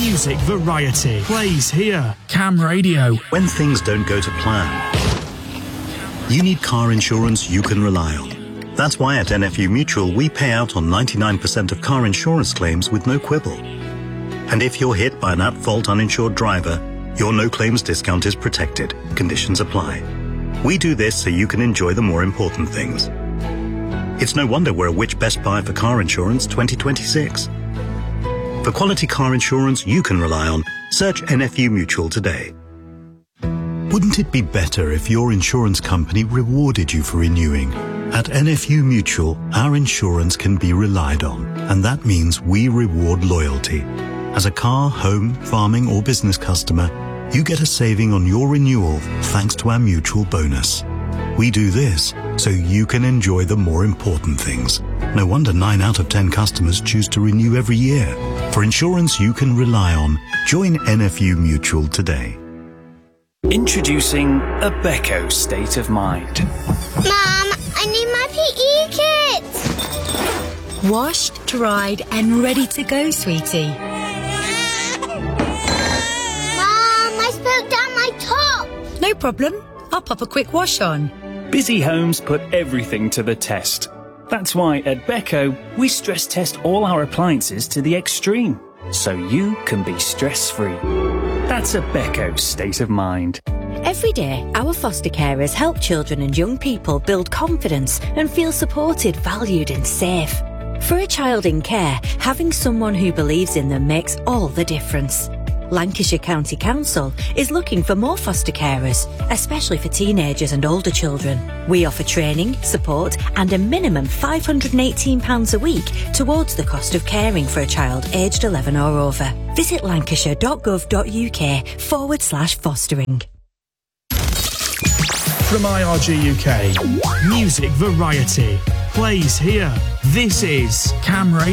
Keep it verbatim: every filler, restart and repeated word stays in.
Music variety plays here. Cam Radio. When things don't go to plan, you need car insurance you can rely on. That's why at N F U Mutual we pay out on ninety-nine percent of car insurance claims with no quibble. And if you're hit by an at-fault uninsured driver, your no-claims discount is protected. Conditions apply. We do this so you can enjoy the more important things. It's no wonder we're a Which Best Buy for Car Insurance twenty twenty-six. For quality car insurance you can rely on, search N F U Mutual today. Wouldn't it be better if your insurance company rewarded you for renewing? At N F U Mutual, our insurance can be relied on, and that means we reward loyalty. As a car, home, farming or business customer, you get a saving on your renewal thanks to our mutual bonus. We do this so you can enjoy the more important things. No wonder nine out of ten customers choose to renew every year. For insurance you can rely on, join N F U Mutual today. Introducing a Becco State of Mind. Mum, I need my P E kit. Washed, dried and ready to go, sweetie. Mum, I spilled down my top. No problem. I'll pop a quick wash on. Busy homes put everything to the test. That's why at Becco, we stress test all our appliances to the extreme, so you can be stress-free. That's a Becco State of Mind. Every day, our foster carers help children and young people build confidence and feel supported, valued and safe. For a child in care, having someone who believes in them makes all the difference. Lancashire County Council is looking for more foster carers, especially for teenagers and older children. We offer training, support and a minimum five hundred eighteen pounds a week towards the cost of caring for a child aged eleven or over. Visit lancashire.gov.uk forward slash fostering. From I R G U K, Music variety plays here. This is Cam Radio.